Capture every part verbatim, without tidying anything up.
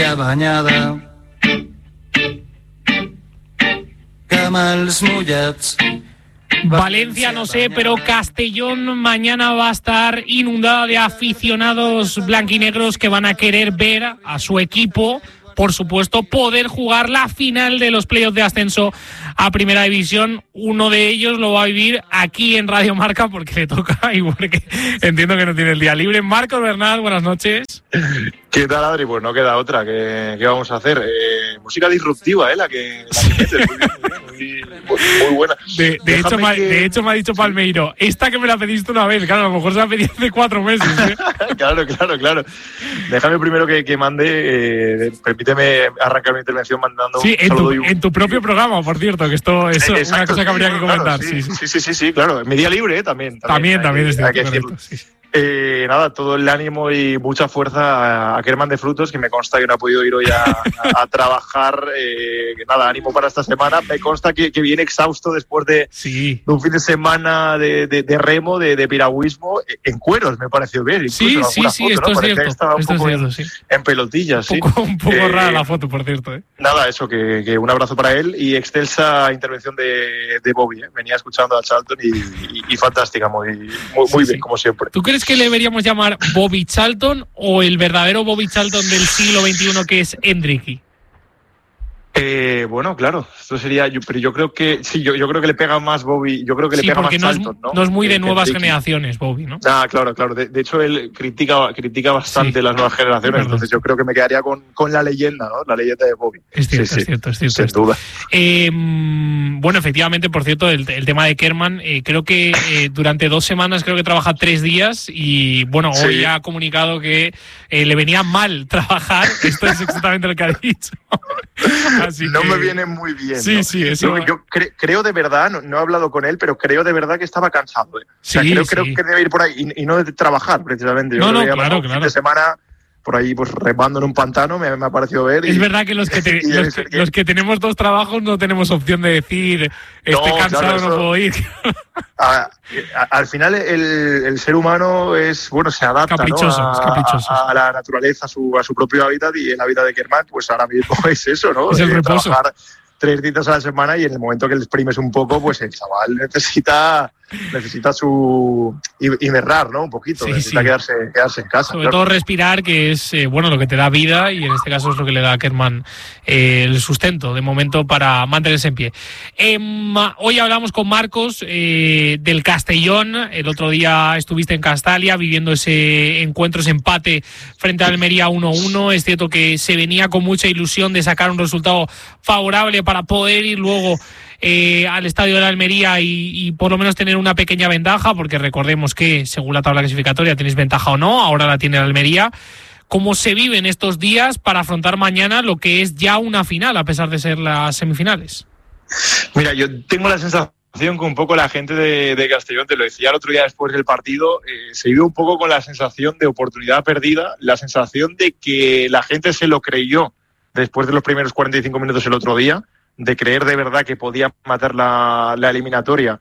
banyada, camals mullats. Valencia no sé, pero Castellón mañana va a estar inundada de aficionados blanquinegros que van a querer ver a su equipo, por supuesto, poder jugar la final de los playoffs de ascenso a Primera División. Uno de ellos lo va a vivir aquí en Radio Marca porque le toca y porque entiendo que no tiene el día libre. Marcos Bernal, buenas noches. ¿Qué tal, Adri? Pues no queda otra. ¿Qué, qué vamos a hacer? Eh, música disruptiva, ¿eh? La que, la que metes. Muy, muy, muy, muy buena. De, de, hecho, me, que... de hecho, me ha dicho Palmeiro, esta que me la pediste una vez. Claro, a lo mejor se la pedí hace cuatro meses. ¿eh? claro, claro, claro. Déjame primero que, que mande. Eh, permíteme arrancar mi intervención mandando sí, un en saludo. Tu, un... en tu propio programa, por cierto, que esto es eh, una cosa que habría que comentar. Claro, sí, sí, sí, sí, sí, sí, claro. Mi día libre ¿eh? también. También, también, también hay, es cierto. Hay que decirlo. Sí. Eh, nada, todo el ánimo y mucha fuerza a Kerman de Frutos, que me consta que no ha podido ir hoy a, a, a trabajar. Eh, nada, ánimo para esta semana. Me consta que, que viene exhausto después de, sí. de un fin de semana de, de, de remo, de, de piragüismo, en cueros, me pareció ver. Sí, sí, sí, foto, esto ¿no? es cierto. Que estaba un esto poco es cierto, en, sí. en pelotillas. Un poco, sí. un poco eh, rara la foto, por cierto. ¿eh? Nada, eso, que, que un abrazo para él y excelsa intervención de, de Bobby. ¿eh? Venía escuchando a Charlton y, y, y fantástica, muy, muy, sí, muy sí. bien, como siempre. ¿Tú crees que le deberíamos llamar Bobby Charlton o el verdadero Bobby Charlton del siglo veintiuno que es Hendricky? Eh, bueno, claro, esto sería, yo, pero yo creo que sí, yo, yo creo que le pega más Bobby, yo creo que le sí, pega más no Charlton, es, ¿no? No es muy de eh, nuevas Hendricky. generaciones, Bobby, ¿no? Ah, claro, claro. De, de hecho, él critica, critica bastante sí, las nuevas generaciones, entonces yo creo que me quedaría con, con la leyenda, ¿no? La leyenda de Bobby. Es cierto, sí, es cierto, es cierto. Sin esto. duda. Eh, bueno, efectivamente, por cierto, el, el tema de Kerman, eh, creo que eh, durante dos semanas creo que trabaja tres días y, bueno, hoy sí. ha comunicado que eh, le venía mal trabajar. Esto es exactamente lo que ha dicho. Así no que... me viene muy bien. Sí, ¿no? sí, eso. Yo, yo cre- creo de verdad, no, no he hablado con él, pero creo de verdad que estaba cansado. ¿eh? O sea, sí, creo, sí. creo que debe ir por ahí y, y no de trabajar, precisamente. Yo no, creo no, que claro, un claro. fin de semana por ahí, pues remando en un pantano, me, me ha parecido ver. Es y, verdad que los que, te, los, que, que los que tenemos dos trabajos no tenemos opción de decir estoy no, cansado, claro, eso, no puedo ir. A, a, al final el, el ser humano es, bueno, se adapta caprichoso, ¿no? a, es caprichoso. A, a la naturaleza, a su, a su propio hábitat, y el hábitat de Kerman, pues ahora mismo es eso, ¿no? Es el de reposo. Trabajar tres días a la semana y en el momento que le exprimes un poco, pues el chaval necesita necesita su hibernar, ¿no? Un poquito, sí, necesita sí. Quedarse, quedarse en casa. Sobre claro. todo respirar, que es eh, bueno lo que te da vida y en este caso es lo que le da a Kerman eh, el sustento de momento para mantenerse en pie. Eh, hoy hablamos con Marcos eh, del Castellón. El otro día estuviste en Castalia viviendo ese encuentro, ese empate frente a Almería uno uno. Es cierto que se venía con mucha ilusión de sacar un resultado favorable para poder ir luego Eh, al estadio de la Almería y, y por lo menos tener una pequeña ventaja, porque recordemos que según la tabla clasificatoria tenéis ventaja o no, ahora la tiene la Almería. ¿Cómo se viven estos días para afrontar mañana lo que es ya una final, a pesar de ser las semifinales? Mira, yo tengo la sensación que un poco la gente de, de Castellón, te lo decía el otro día después del partido, eh, se vive un poco con la sensación de oportunidad perdida, la sensación de que la gente se lo creyó después de los primeros cuarenta y cinco minutos el otro día, de creer de verdad que podía matar la, la eliminatoria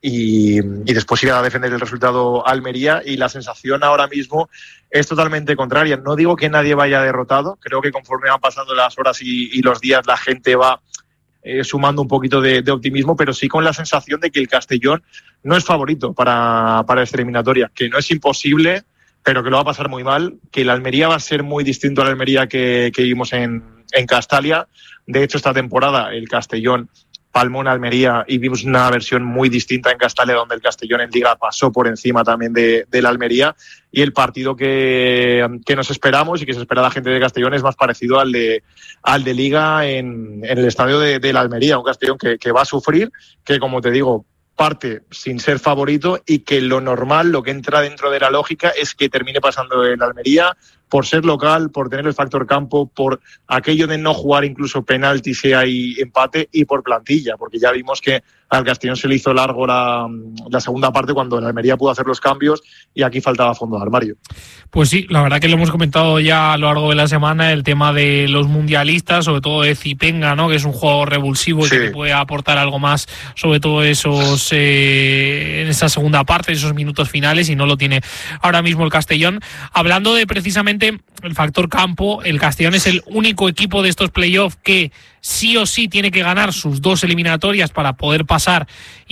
y, y después ir a defender el resultado Almería, y la sensación ahora mismo es totalmente contraria. No digo que nadie vaya derrotado, creo que conforme van pasando las horas y, y los días la gente va eh, sumando un poquito de, de optimismo, pero sí con la sensación de que el Castellón no es favorito para, para esta eliminatoria, que no es imposible, pero que lo va a pasar muy mal, que la Almería va a ser muy distinto a la Almería que, que vimos en, en Castalia. De hecho, esta temporada el Castellón palmó en Almería y vimos una versión muy distinta en Castalia, donde el Castellón en Liga pasó por encima también de, de la Almería, y el partido que, que nos esperamos y que se espera la gente de Castellón es más parecido al de, al de Liga en, en el estadio de, de la Almería, un Castellón que, que va a sufrir, que como te digo, parte sin ser favorito, y que lo normal, lo que entra dentro de la lógica, es que termine pasando en Almería por ser local, por tener el factor campo, por aquello de no jugar incluso penalti si hay empate, y por plantilla, porque ya vimos que al Castellón se le hizo largo la, la segunda parte cuando en Almería pudo hacer los cambios y aquí faltaba fondo de armario. Pues sí, la verdad que lo hemos comentado ya a lo largo de la semana, el tema de los mundialistas, sobre todo de Zipenga, ¿no? Que es un juego revulsivo y sí. que te puede aportar algo más, sobre todo esos eh, en esa segunda parte, esos minutos finales, y no lo tiene ahora mismo el Castellón. Hablando de precisamente evidentemente el factor campo, el Castellón es el único equipo de estos playoffs que sí o sí tiene que ganar sus dos eliminatorias para poder pasar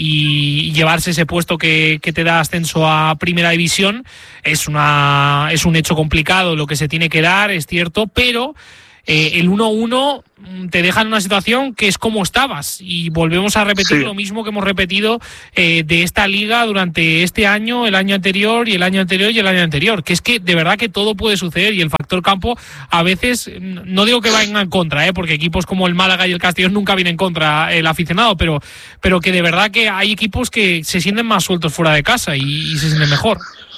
y llevarse ese puesto que, que te da ascenso a Primera División. Es una es un hecho complicado lo que se tiene que dar, es cierto, pero eh, el uno uno te deja en una situación que es como estabas y volvemos a repetir sí. lo mismo que hemos repetido eh, de esta liga durante este año, el año anterior y el año anterior y el año anterior, que es que de verdad que todo puede suceder y el factor campo a veces, no digo que vayan en contra, eh, porque equipos como el Málaga y el Castellón nunca vienen en contra el aficionado, pero, pero que de verdad que hay equipos que se sienten más sueltos fuera de casa y, y se sienten mejor.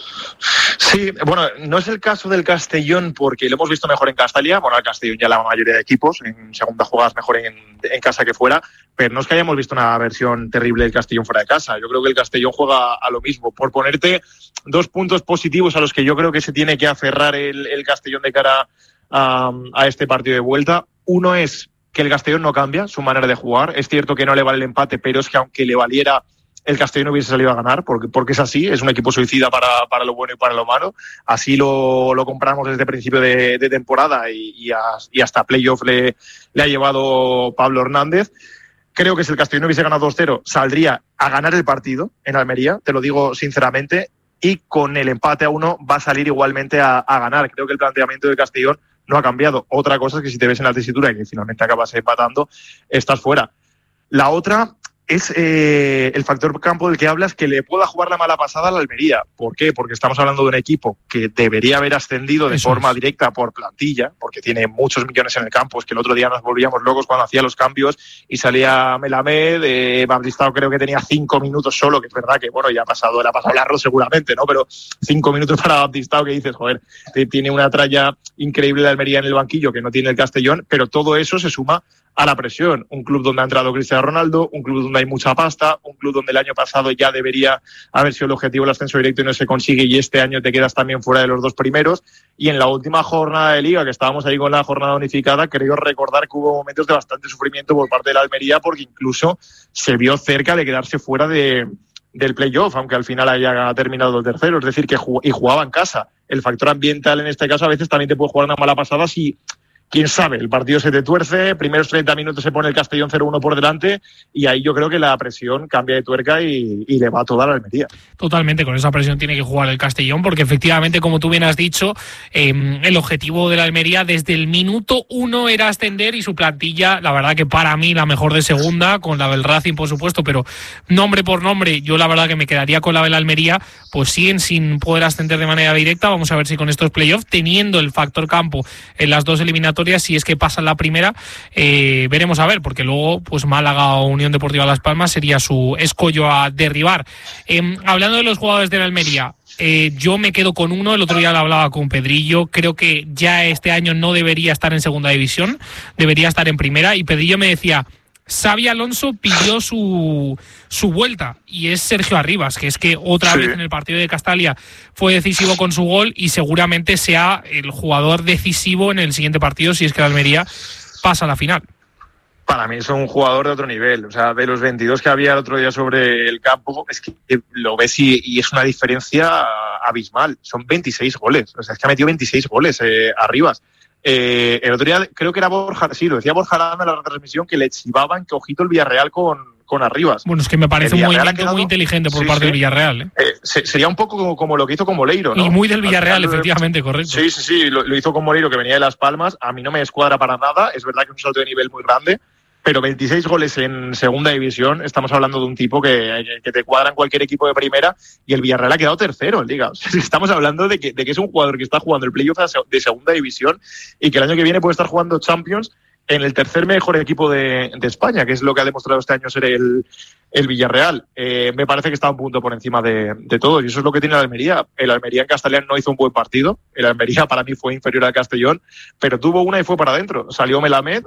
Sí, bueno, no es el caso del Castellón porque lo hemos visto mejor en Castalia. Bueno, el Castellón ya la mayoría de equipos en segunda jugadas mejor en, en casa que fuera, pero no es que hayamos visto una versión terrible del Castellón fuera de casa. Yo creo que el Castellón juega a lo mismo. Por ponerte dos puntos positivos a los que yo creo que se tiene que aferrar el, el Castellón de cara a, a este partido de vuelta. Uno es que el Castellón no cambia su manera de jugar. Es cierto que no le vale el empate, pero es que aunque le valiera, el Castellón hubiese salido a ganar, porque, porque es así, es un equipo suicida para, para lo bueno y para lo malo. Así lo, lo compramos desde el principio de, de temporada y, y, a, y hasta playoff le, le ha llevado Pablo Hernández. Creo que si el Castellón hubiese ganado dos cero, saldría a ganar el partido en Almería, te lo digo sinceramente, y con el empate a uno va a salir igualmente a, a ganar. Creo que el planteamiento del Castellón no ha cambiado. Otra cosa es que si te ves en la tesitura y que finalmente acabas empatando, estás fuera. La otra es eh, el factor campo del que hablas, que le pueda jugar la mala pasada a la Almería. ¿Por qué? Porque estamos hablando de un equipo que debería haber ascendido de Eso forma es. directa por plantilla, porque tiene muchos millones en el campo. Es que el otro día nos volvíamos locos cuando hacía los cambios y salía Melamed, eh, Baptistao creo que tenía cinco minutos solo, que es verdad que bueno, ya ha pasado, le ha pasado largo seguramente, ¿no? Pero cinco minutos para Baptistao que dices, joder, tiene una tralla increíble de Almería en el banquillo que no tiene el Castellón, pero todo eso se suma a la presión. Un club donde ha entrado Cristiano Ronaldo, un club donde hay mucha pasta, un club donde el año pasado ya debería haber sido el objetivo el ascenso directo y no se consigue, y este año te quedas también fuera de los dos primeros. Y en la última jornada de Liga, que estábamos ahí con la jornada unificada, creo recordar que hubo momentos de bastante sufrimiento por parte de la Almería, porque incluso se vio cerca de quedarse fuera de, del playoff, aunque al final haya terminado el tercero. Es decir, que jug- y jugaba en casa. El factor ambiental en este caso a veces también te puede jugar una mala pasada si... Quién sabe, el partido se te tuerce, primeros treinta minutos se pone el Castellón cero uno por delante y ahí yo creo que la presión cambia de tuerca y, y le va a toda la Almería. Totalmente, con esa presión tiene que jugar el Castellón porque efectivamente, como tú bien has dicho, eh, el objetivo de la Almería desde el minuto uno era ascender y su plantilla, la verdad que para mí la mejor de segunda, con la del Racing por supuesto, pero nombre por nombre, yo la verdad que me quedaría con la del Almería, pues siguen sin poder ascender de manera directa. Vamos a ver si con estos playoffs, teniendo el factor campo en las dos eliminatorias, si es que pasa la primera, eh, veremos a ver, porque luego pues Málaga o Unión Deportiva Las Palmas sería su escollo a derribar. Eh, hablando de los jugadores de la Almería, eh, yo me quedo con uno, el otro día lo hablaba con Pedrillo, creo que ya este año no debería estar en segunda división, debería estar en primera, y Pedrillo me decía, Xabi Alonso pidió su, su vuelta, y es Sergio Arribas, que es que otra sí. vez en el partido de Castalia fue decisivo con su gol y seguramente sea el jugador decisivo en el siguiente partido si es que la Almería pasa a la final. Para mí es un jugador de otro nivel. O sea, de los veintidós que había el otro día sobre el campo, es que lo ves y, y es una diferencia abismal. Son veintiséis goles. O sea, es que ha metido veintiséis goles eh, Arribas. Eh, el otro día creo que era Borja, sí, lo decía Borja Aranda en la retransmisión, que le chivaban que ojito el Villarreal con, con Arribas. Bueno, es que me parece un movimiento quedado, muy inteligente por sí, parte sí. del Villarreal. ¿eh? Eh, se, sería un poco como, como lo que hizo con Moleiro, ¿no? Y muy del Villarreal, final, efectivamente, correcto. Sí, sí, sí, lo, lo hizo con Moleiro, que venía de Las Palmas. A mí no me descuadra para nada. Es verdad que es un salto de nivel muy grande, pero veintiséis goles en segunda división, estamos hablando de un tipo que, que te cuadra en cualquier equipo de primera, y el Villarreal ha quedado tercero en Liga. O sea, estamos hablando de que, de que es un jugador que está jugando el playoff de segunda división y que el año que viene puede estar jugando Champions en el tercer mejor equipo de, de España, que es lo que ha demostrado este año ser el, el Villarreal. Eh, me parece que está un punto por encima de, de todo, y eso es lo que tiene el Almería. El Almería en Castellón no hizo un buen partido, el Almería para mí fue inferior al Castellón, pero tuvo una y fue para adentro. Salió Melamed,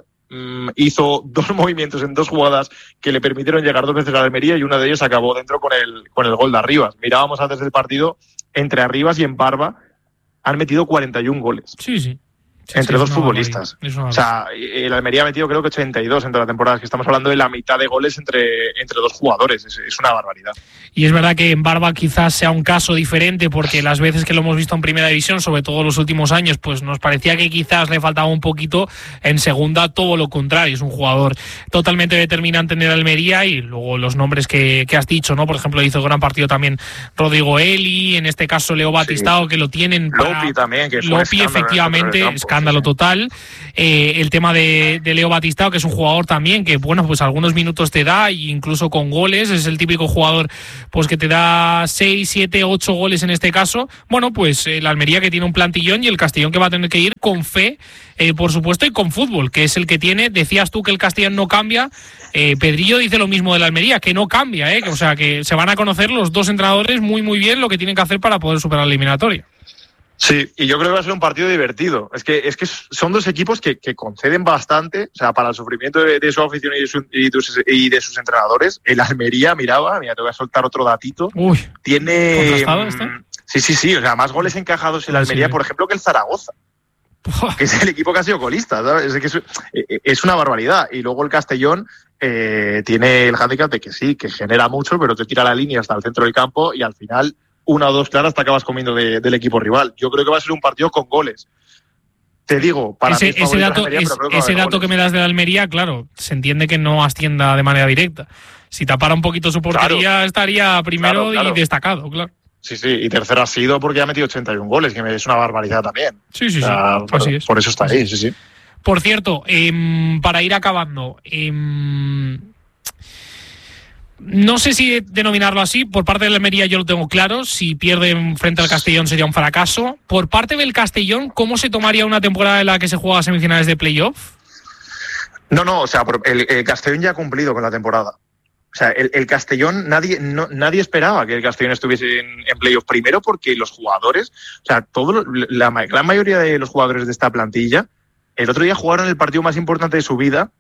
hizo dos movimientos en dos jugadas que le permitieron llegar dos veces a la Almería, y una de ellas acabó dentro con el, con el gol de Arribas. Mirábamos antes del partido, entre Arribas y Emparva han metido cuarenta y un goles. Sí, sí. Sí, entre sí, dos futbolistas. O sea, el Almería ha metido creo que ochenta y dos entre la temporada, que estamos hablando de la mitad de goles entre, entre dos jugadores, es, es una barbaridad. Y es verdad que en Barba quizás sea un caso diferente, porque las veces que lo hemos visto en primera división, sobre todo los últimos años, pues nos parecía que quizás le faltaba un poquito. En segunda, todo lo contrario, es un jugador totalmente determinante en el Almería. Y luego los nombres que, que has dicho, ¿no? Por ejemplo, hizo gran partido también Rodrigo Eli, en este caso Leo Batistao, sí. que lo tienen para... Lopi también, que es Lopi, efectivamente, campo, escándalo sí. total. Eh, el tema de, de Leo Batistao, que es un jugador también que, bueno, pues algunos minutos te da, incluso con goles, es el típico jugador pues que te da seis, siete, ocho goles en este caso. Bueno, pues el Almería que tiene un plantillón y el Castellón que va a tener que ir con fe, eh, por supuesto, y con fútbol, que es el que tiene. Decías tú que el Castellón no cambia, eh, Pedrillo dice lo mismo del Almería, que no cambia, eh, o sea, que se van a conocer los dos entrenadores muy muy bien lo que tienen que hacer para poder superar la eliminatoria. Sí, y yo creo que va a ser un partido divertido. Es que, es que son dos equipos que, que conceden bastante, o sea, para el sufrimiento de, de su afición y de, su, y, de sus, y de sus entrenadores. El Almería, miraba, mira, te voy a soltar otro datito. Uy, tiene. ¿contrastado este? Sí, sí, sí, o sea, más goles encajados en el Almería, sí. por ejemplo, que el Zaragoza. Que es el equipo que ha sido colista, ¿sabes? Es, que es, es una barbaridad. Y luego el Castellón eh, tiene el hándicap de que sí, que genera mucho, pero te tira la línea hasta el centro del campo y al final una o dos claras te acabas comiendo de, del equipo rival. Yo creo que va a ser un partido con goles. Te digo, para ese, mí ese dato, Almería, es, que ese dato goles. que me das de Almería, claro, se entiende que no ascienda de manera directa. Si tapara un poquito su portería, claro. estaría primero claro, claro. y destacado, claro. Sí, sí, y tercero ha sido porque ha metido ochenta y un goles, que es una barbaridad también. Sí, sí, sí, o sea, así por, es. Por eso está ahí, sí, sí. Por cierto, eh, para ir acabando, eh, no sé si denominarlo así. Por parte del Almería yo lo tengo claro. Si pierden frente al Castellón sería un fracaso. Por parte del Castellón, ¿cómo se tomaría una temporada en la que se juega semifinales de playoff? No, no, o sea, el, el Castellón ya ha cumplido con la temporada. O sea, el, el Castellón, nadie no, nadie esperaba que el Castellón estuviese en, en playoff, primero porque los jugadores, o sea, todo, la gran mayoría de los jugadores de esta plantilla, el otro día jugaron el partido más importante de su vida.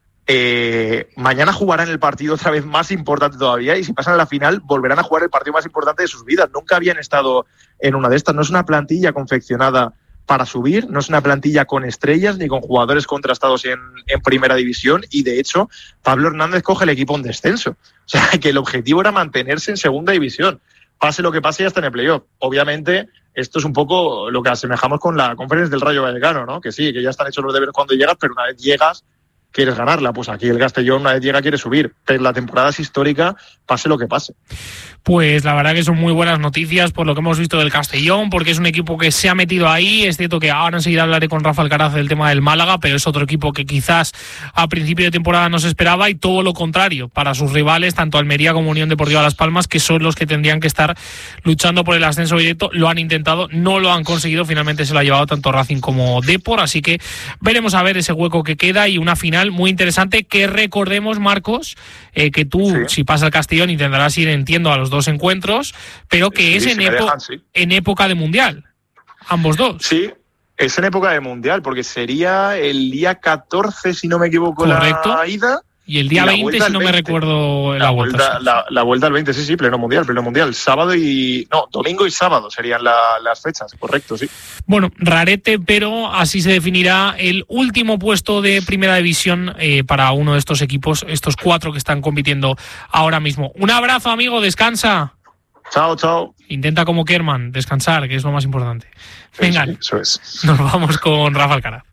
Eh, mañana jugarán el partido otra vez más importante todavía y si pasan a la final volverán a jugar el partido más importante de sus vidas. Nunca habían estado en una de estas. No es una plantilla confeccionada para subir, no es una plantilla con estrellas ni con jugadores contrastados en, en primera división y de hecho Pablo Hernández coge el equipo en descenso. O sea que el objetivo era mantenerse en segunda división. Pase lo que pase, ya está en el playoff. Obviamente esto es un poco lo que asemejamos con la conferencia del Rayo Vallecano, ¿no? Que sí, que ya están hechos los deberes cuando llegas, pero una vez llegas quieres ganarla. Pues aquí el Castellón una vez llega quiere subir, pero la temporada es histórica, pase lo que pase. Pues la verdad que son muy buenas noticias por lo que hemos visto del Castellón, porque es un equipo que se ha metido ahí. Es cierto que ahora enseguida hablaré con Rafa Alcaraz del tema del Málaga, pero es otro equipo que quizás a principio de temporada no se esperaba y todo lo contrario para sus rivales, tanto Almería como Unión Deportiva Las Palmas, que son los que tendrían que estar luchando por el ascenso directo. Lo han intentado, no lo han conseguido, finalmente se lo ha llevado tanto Racing como Depor, así que veremos a ver ese hueco que queda y una final muy interesante que recordemos, Marcos, eh, que tú, sí. si pasa el Castellón, intentarás ir, entiendo, a los dos encuentros, pero que sí, es en, epo- dejan, sí. en época de Mundial, ambos dos. Sí, es en época de Mundial, porque sería el día catorce, si no me equivoco, correcto. La ida. Y el día y veinte, si no me recuerdo, la, la vuelta. vuelta sí. la, la vuelta al veinte, sí, sí, pleno mundial, pleno mundial. Sábado y... No, domingo y sábado serían la, las fechas, correcto, sí. Bueno, rarete, pero así se definirá el último puesto de Primera División eh, para uno de estos equipos, estos cuatro que están compitiendo ahora mismo. Un abrazo, amigo, descansa. Chao, chao. Intenta como Kerman descansar, que es lo más importante. Venga, sí, sí, eso es. Nos vamos con Rafa Alcaraz.